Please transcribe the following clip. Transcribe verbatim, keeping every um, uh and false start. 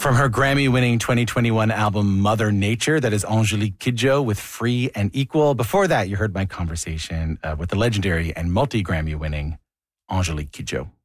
From her Grammy-winning twenty twenty-one album, Mother Nature, that is Angélique Kidjo with Free and Equal. Before that, you heard my conversation uh, with the legendary and multi-Grammy-winning Angélique Kidjo.